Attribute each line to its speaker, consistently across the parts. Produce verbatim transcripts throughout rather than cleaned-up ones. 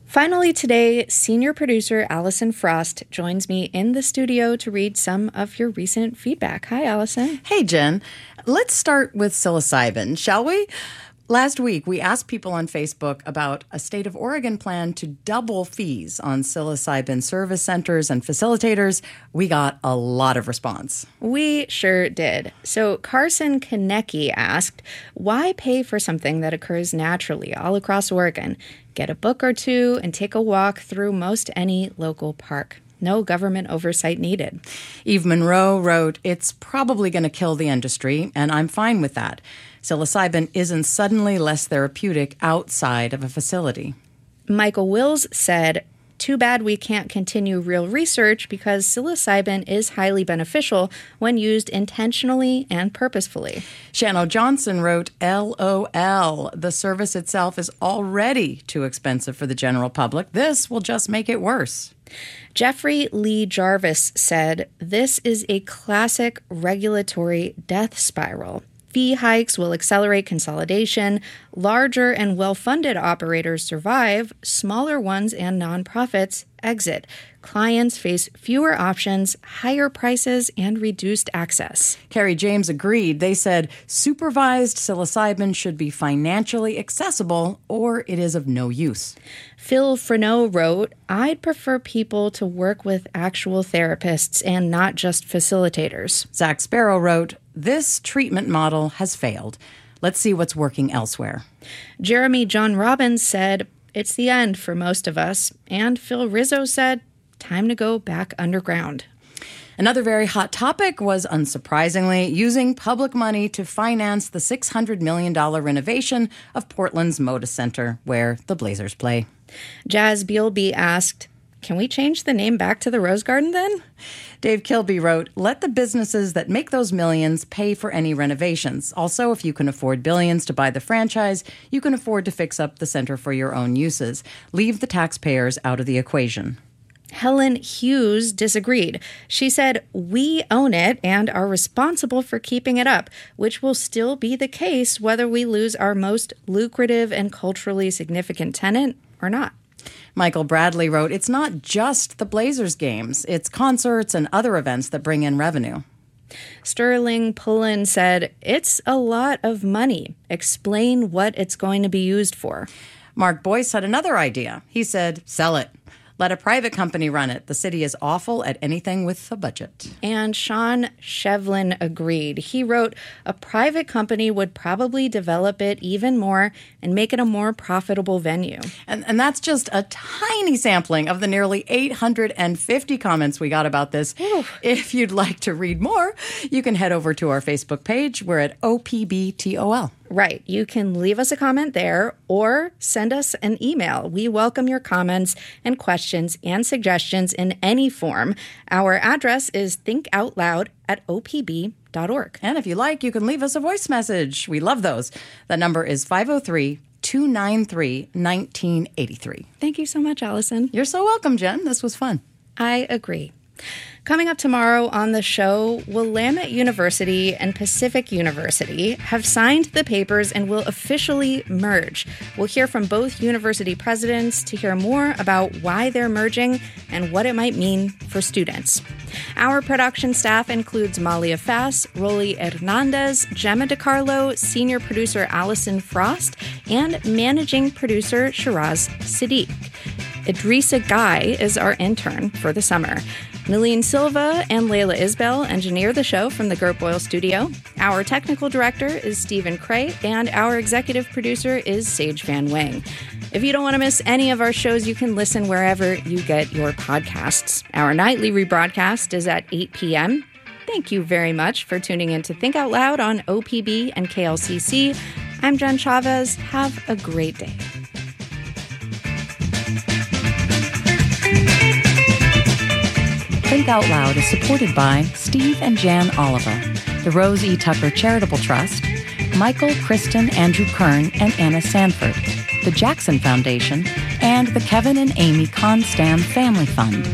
Speaker 1: Finally today, senior producer Allison Frost joins me in the studio to read some of your recent feedback. Hi, Allison.
Speaker 2: Hey, Jen. Let's start with psilocybin, shall we? Last week, we asked people on Facebook about a state of Oregon plan to double fees on psilocybin service centers and facilitators. We got a lot of response.
Speaker 1: We sure did. So Carson Konecki asked, why pay for something that occurs naturally all across Oregon? Get a book or two and take a walk through most any local park. No government oversight needed.
Speaker 2: Eve Monroe wrote, it's probably going to kill the industry, and I'm fine with that. Psilocybin isn't suddenly less therapeutic outside of a facility.
Speaker 1: Michael Wills said, too bad we can't continue real research because psilocybin is highly beneficial when used intentionally and purposefully.
Speaker 2: Shano Johnson wrote, L O L. The service itself is already too expensive for the general public. This will just make it worse.
Speaker 1: Jeffrey Lee Jarvis said, this is a classic regulatory death spiral. Fee hikes will accelerate consolidation. Larger and well-funded operators survive. Smaller ones and nonprofits exit. Clients face fewer options, higher prices, and reduced access.
Speaker 2: Carrie James agreed. They said supervised psilocybin should be financially accessible or it is of no use.
Speaker 1: Phil Freneau wrote, I'd prefer people to work with actual therapists and not just facilitators.
Speaker 2: Zach Sparrow wrote, this treatment model has failed. Let's see what's working elsewhere.
Speaker 1: Jeremy John Robbins said, it's the end for most of us. And Phil Rizzo said, time to go back underground.
Speaker 2: Another very hot topic was, unsurprisingly, using public money to finance the six hundred million dollars renovation of Portland's Moda Center, where the Blazers play.
Speaker 1: Jazz Bealby asked, can we change the name back to the Rose Garden then?
Speaker 2: Dave Kilby wrote, let the businesses that make those millions pay for any renovations. Also, if you can afford billions to buy the franchise, you can afford to fix up the center for your own uses. Leave the taxpayers out of the equation.
Speaker 1: Helen Hughes disagreed. She said, we own it and are responsible for keeping it up, which will still be the case whether we lose our most lucrative and culturally significant tenant or not.
Speaker 2: Michael Bradley wrote, it's not just the Blazers games. It's concerts and other events that bring in revenue.
Speaker 1: Sterling Pullen said, it's a lot of money. Explain what it's going to be used for.
Speaker 2: Mark Boyce had another idea. He said, sell it. Let a private company run it. The city is awful at anything with a budget.
Speaker 1: And Sean Shevlin agreed. He wrote, a private company would probably develop it even more and make it a more profitable venue.
Speaker 2: And, and that's just a tiny sampling of the nearly eight hundred fifty comments we got about this.
Speaker 1: Ooh.
Speaker 2: If you'd like to read more, you can head over to our Facebook page. We're at O P B T O L.
Speaker 1: Right. You can leave us a comment there or send us an email. We welcome your comments and questions and suggestions in any form. Our address is thinkoutloud at O P B dot org.
Speaker 2: And if you like, you can leave us a voice message. We love those. The number is five oh three, two nine three, one nine eight three.
Speaker 1: Thank you so much, Allison.
Speaker 2: You're so welcome, Jen. This was fun.
Speaker 1: I agree. Coming up tomorrow on the show, Willamette University and Pacific University have signed the papers and will officially merge. We'll hear from both university presidents to hear more about why they're merging and what it might mean for students. Our production staff includes Malia Fass, Rolly Hernandez, Gemma DiCarlo, senior producer Allison Frost, and managing producer Shiraz Siddiq. Idrissa Guy is our intern for the summer. Nalene Silva and Layla Isbell engineer the show from the Gert Boyle studio. Our technical director is Stephen Cray, and our executive producer is Sage Van Wang. If you don't want to miss any of our shows, you can listen wherever you get your podcasts. Our nightly rebroadcast is at eight p.m. Thank you very much for tuning in to Think Out Loud on O P B and K L C C. I'm Jen Chavez. Have a great day.
Speaker 2: Think Out Loud is supported by Steve and Jan Oliver, the Rose E. Tucker Charitable Trust, Michael, Kristen, Andrew Kern, and Anna Sanford, the Jackson Foundation, and the Kevin and Amy Constam Family Fund.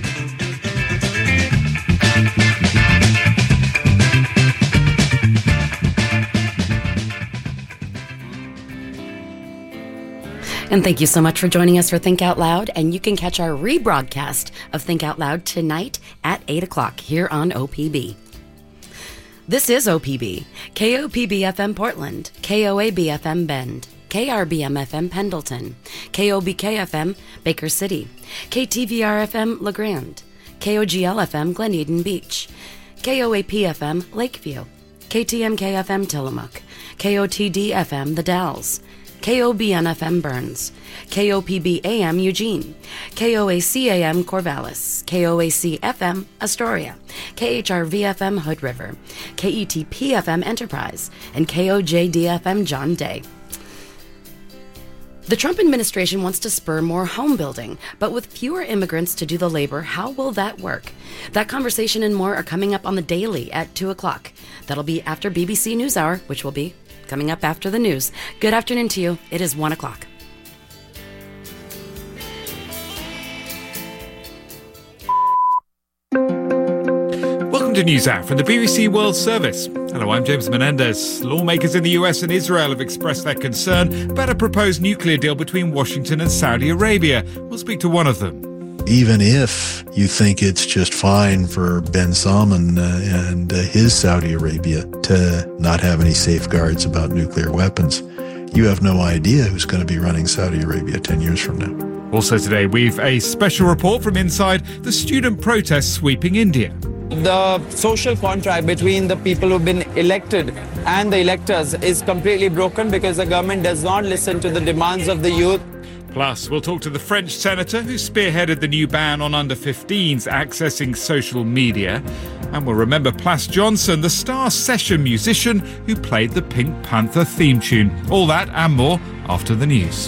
Speaker 3: And thank you so much for joining us for Think Out Loud. And you can catch our rebroadcast of Think Out Loud tonight at eight o'clock here on O P B. This is O P B, K O P B F M Portland, K O A B F M Bend, K R B M F M Pendleton, K O B K F M Baker City, K T V R F M La Grande, K O G L F M Glen Eden Beach, K O A P F M Lakeview, K T M K F M Tillamook, K O T D F M The Dalles, K O B N F M Burns, K O P B A M Eugene, K O A C A M Corvallis, K O A C F M Astoria, K H R V F M Hood River, K E T P F M Enterprise, and K O J D F M John Day. The Trump administration wants to spur more home building, but with fewer immigrants to do the labor, how will that work? That conversation and more are coming up on The Daily at two o'clock. That'll be after B B C NewsHour, which will be coming up after the news. Good afternoon to you. It is one o'clock.
Speaker 4: Welcome to NewsHour from the B B C World Service. Hello, I'm James Menendez. Lawmakers in the U S and Israel have expressed their concern about a proposed nuclear deal between Washington and Saudi Arabia. We'll speak to one of them.
Speaker 5: Even if you think it's just fine for Ben Salman uh, and uh, his Saudi Arabia to not have any safeguards about nuclear weapons, you have no idea who's going to be running Saudi Arabia ten years from now.
Speaker 4: Also today, we've a special report from inside the student protests sweeping India.
Speaker 6: The social contract between the people who've been elected and the electors is completely broken because the government does not listen to the demands of the youth.
Speaker 4: Plus, we'll talk to the French senator who spearheaded the new ban on under fifteens accessing social media. And we'll remember Plas Johnson, the star session musician who played the Pink Panther theme tune. All that and more after the news.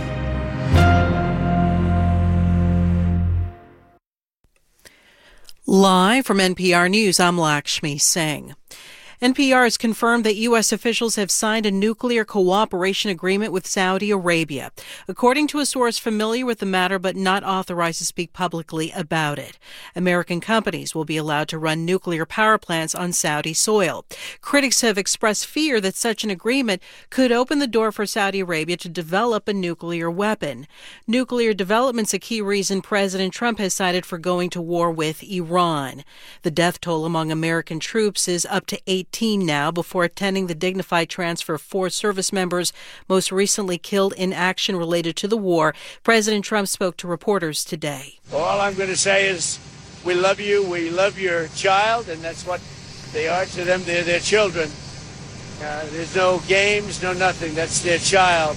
Speaker 7: Live from N P R News, I'm Lakshmi Singh. N P R has confirmed that U S officials have signed a nuclear cooperation agreement with Saudi Arabia, according to a source familiar with the matter but not authorized to speak publicly about it. American companies will be allowed to run nuclear power plants on Saudi soil. Critics have expressed fear that such an agreement could open the door for Saudi Arabia to develop a nuclear weapon. Nuclear development's a key reason President Trump has cited for going to war with Iran. The death toll among American troops is up to eighteen now before attending the dignified transfer of four service members most recently killed in action related to the war. President Trump spoke to reporters today.
Speaker 8: All I'm going to say is we love you, we love your child, and that's what they are to them. They're their children. Uh, there's no games, no nothing. That's their child.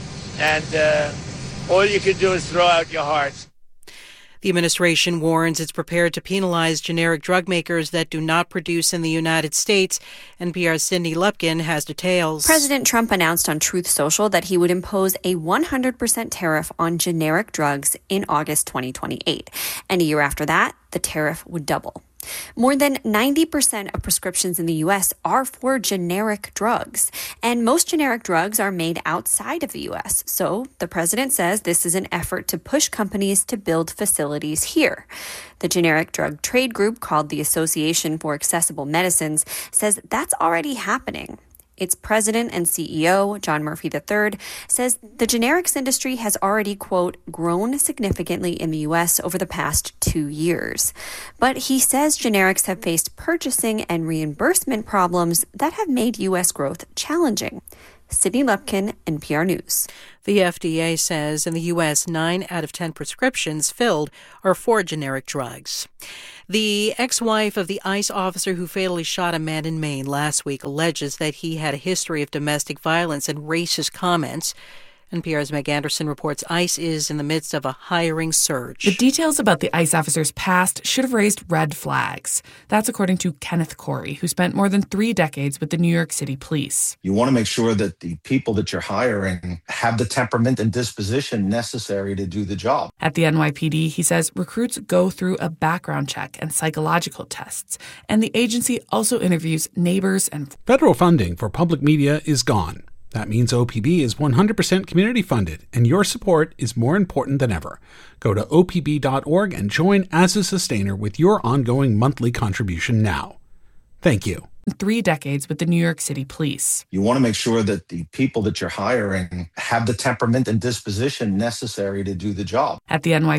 Speaker 8: And uh, all you can do is throw out your hearts.
Speaker 7: The administration warns it's prepared to penalize generic drug makers that do not produce in the United States. N P R's Cindy Lupkin has details.
Speaker 9: President Trump announced on Truth Social that he would impose a one hundred percent tariff on generic drugs in August twenty twenty-eight. And a year after that, the tariff would double. More than ninety percent of prescriptions in the U S are for generic drugs, and most generic drugs are made outside of the U S. So the president says this is an effort to push companies to build facilities here. The generic drug trade group, called the Association for Accessible Medicines, says that's already happening. Its president and C E O, John Murphy the third, says the generics industry has already, quote, grown significantly in the U S over the past two years. But he says generics have faced purchasing and reimbursement problems that have made U S growth challenging. Sydney Lupkin, N P R News.
Speaker 7: The F D A says in the U S, nine out of ten prescriptions filled are for generic drugs. The ex-wife of the ICE officer who fatally shot a man in Maine last week alleges that he had a history of domestic violence and racist comments. N P R's Meg Anderson reports ICE is in the midst of a hiring surge.
Speaker 10: The details about the ICE officer's past should have raised red flags. That's according to Kenneth Corey, who spent more than three decades with the New York City Police.
Speaker 11: You want to make sure that the people that you're hiring have the temperament and disposition necessary to do the job.
Speaker 10: At the N Y P D, he says recruits go through a background check and psychological tests, and the agency also interviews neighbors and...
Speaker 12: Federal funding for public media is gone. That means O P B is one hundred percent community funded, and your support is more important than ever. Go to O P B dot org and join as a sustainer with your ongoing monthly contribution now. Thank you.
Speaker 10: three decades with the New York City Police.
Speaker 11: You want to make sure that the people that you're hiring have the temperament and disposition necessary to do the job.
Speaker 10: At the N Y